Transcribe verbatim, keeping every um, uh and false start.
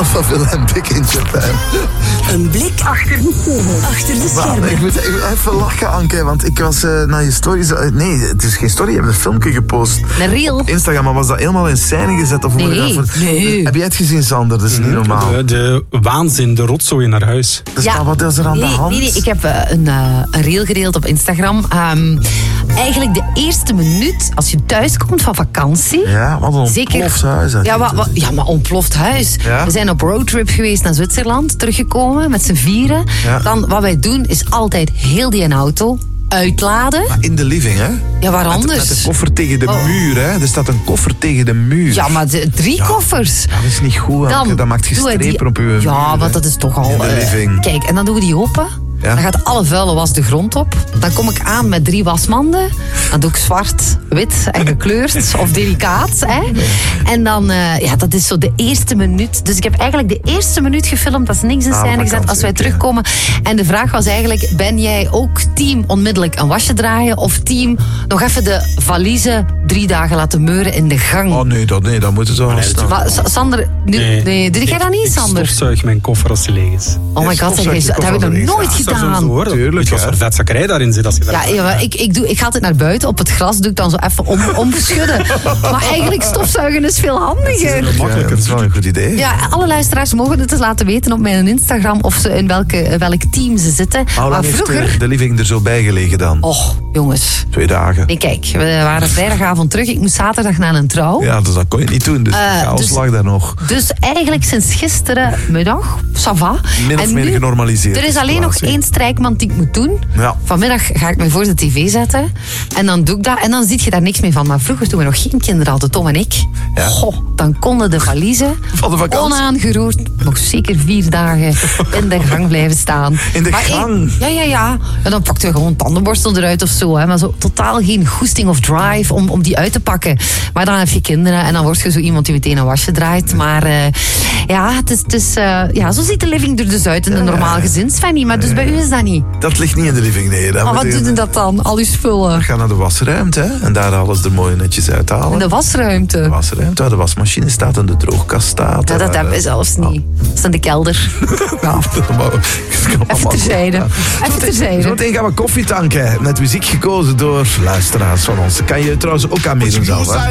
van Willem Bik in Japan. Een blik achter de schermen. Achter de schermen. Maar, ik moet even lachen, Anke, want ik was uh, naar je stories... Uh, nee, het is geen story, je hebt een filmpje gepost. Een reel. Op Instagram, maar was dat helemaal in scène gezet? Of Nee, hoe dat voor... nee. Heb jij het gezien, Sander? Dat is niet normaal. De, de waanzin, de rotzooi naar huis. Dus Ja. wat is er aan nee, de hand? Nee, nee, ik heb uh, een, uh, een reel gedeeld op Instagram. Um, eigenlijk de eerste minuut, als je thuis komt van vakantie... Ja, wat een ontploft huis. Ja, wa, wa, ja, maar ontploft huis. Ja? We zijn op roadtrip geweest naar Zwitserland, teruggekomen met z'n vieren. Ja. Dan, wat wij doen, is altijd heel die auto uitladen. Maar in de living, hè? Ja, waar Met, anders? met de koffer tegen de Oh. muur, hè? Er staat een koffer tegen de muur. Ja, maar de, drie Ja. koffers. Dat is niet goed, Anke. Dat maakt doen we gestrepen die- op uw Ja, muur, want hè. dat is toch al... In de eh, living. Kijk, en dan doen we die open. Ja. Dan gaat alle vuile was de grond op. Dan kom ik aan met drie wasmanden. Dan doe ik zwart, wit en gekleurd. Of delicaat. Hè. En dan, uh, ja, dat is zo de eerste minuut. Dus ik heb eigenlijk de eerste minuut gefilmd. Dat is niks in Ah, scène gezet vakantie, als wij oké. terugkomen. En de vraag was eigenlijk, ben jij ook team onmiddellijk een wasje draaien? Of team nog even de valiezen drie dagen laten meuren in de gang? Oh nee, dat, nee, dat moeten ze wel nee, snel. Maar Sa- Sander, nu, nee, Nee. doe jij dat niet, Ik Sander? stofzuig mijn koffer als die leeg is. Oh my Ja, god, zeg, stofzuig je dat heb ik nog koffer nooit leeg. Dat is gedaan. zo, hoor. Tuurlijk, Weet je wat hè. voor vetzakkerij daarin zit als je daar... Ja, ja, maar ik, ik, doe, ik ga altijd naar buiten. Op het gras doe ik dan zo even om, omschudden. Maar eigenlijk stofzuigen is veel handiger. Ja, dat is wel een goed idee. Ja, alle luisteraars mogen het eens laten weten op mijn Instagram of ze in welke, welk team ze zitten. Hoe lang Maar heeft vroeger... de, de living er zo bij gelegen dan? Och, jongens. Twee dagen. Nee, kijk, we waren vrijdagavond terug. Ik moest zaterdag naar een trouw. Ja, dus dat kon je niet doen. Dus de Eh, chaos dus- lag daar nog. Dus eigenlijk sinds gisterenmiddag, ça va. Min of En meer nu, genormaliseerd. er is de alleen nog situatie. één strijkman die ik moet doen. Ja. Vanmiddag ga ik me voor de tv zetten. En dan doe ik dat. En dan zie je daar niks meer van. Maar vroeger, toen we nog geen kinderen hadden, Tom en ik. Ja. Goh, dan konden de valiezen Van de vakantie. onaangeroerd nog zeker vier dagen in de gang blijven staan. In de Maar gang? ik- ja, ja, ja. En dan pakten we gewoon tandenborstel eruit of zo. Hè. Maar zo totaal geen goesting of drive om, om die uit te pakken. Maar dan heb je kinderen en dan word je zo iemand die meteen een wasje draait. Maar uh, ja, het is, het is, uh, ja, zo ziet de living er dus uit in een normaal gezinsfamily. Maar dus bij u is dat niet. Dat ligt niet in de living, nee. Dat Maar wat moet je- doet u dat dan? Al uw spullen? Ga naar de wasruimte, hè. En daar alles er mooi netjes uithalen. In de wasruimte? De wasruimte, waar de wasmachine staat en de droogkast staat. Ja, dat hebben we zelfs niet. Dat is in de kelder. Ja. Even terzijde. Even terzijde. Zometeen gaan we koffie tanken. Met muziek gekozen door luisteraars van ons. Kan je trouwens ook aan meedoen zelf, hè?